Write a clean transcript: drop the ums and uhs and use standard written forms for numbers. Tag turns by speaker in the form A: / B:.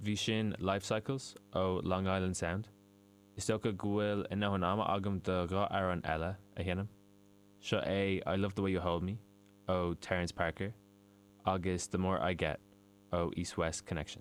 A: bhí sin Life Cycles ó Long Island Sound. Is tócha gúil in áhan ama agam do gá aireann eile a dhéanam. Seo é I Love the Way You Hold Me ó Terence Parker agus The More I Get ó East West Connection.